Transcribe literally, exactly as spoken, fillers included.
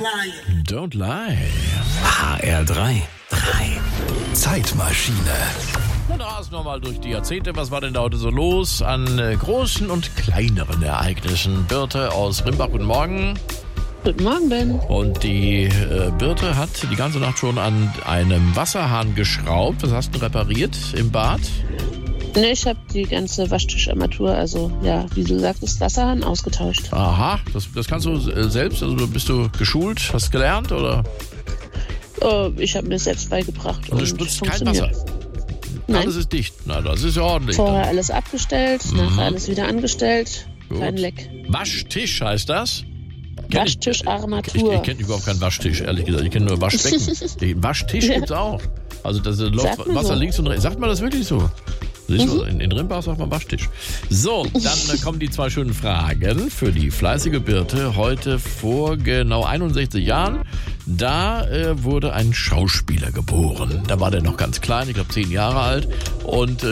lie. Don't lie. H R drei. drei. Zeitmaschine. Und rasen wir mal durch die Jahrzehnte. Was war denn da heute so los an äh, großen und kleineren Ereignissen? Birte aus Rimbach, guten Morgen. Guten Morgen, Ben. Und die äh, Birte hat die ganze Nacht schon an einem Wasserhahn geschraubt. Was hast du repariert im Bad? Ne, ich habe die ganze Waschtischarmatur, also ja, wie du sagtest, Wasserhahn ausgetauscht. Aha, das, das kannst du äh, selbst? Also bist du geschult? Hast du gelernt? Oder? Oh, ich habe mir es selbst beigebracht. Und du spritzt kein Wasser? Nein. Alles ist dicht. Na, das ist ja ordentlich. Vorher dann. alles abgestellt, Mhm. nachher alles wieder angestellt. Gut. Kein Leck. Waschtisch heißt das? Kenn Waschtischarmatur. Ich, ich, ich kenne überhaupt keinen Waschtisch, ehrlich gesagt. Ich kenne nur Waschbecken. Den Waschtisch Ja. gibt's auch. Also das läuft Sagt man Wasser so. links und rechts. Sagt man das wirklich so? Siehst du, Mhm. in, in Rimbach sagt man Waschtisch. So, dann äh, kommen die zwei schönen Fragen für die fleißige Birte. Heute vor genau einundsechzig Jahren. Da äh, wurde ein Schauspieler geboren. Da war der noch ganz klein, ich glaube zehn Jahre alt. Und äh,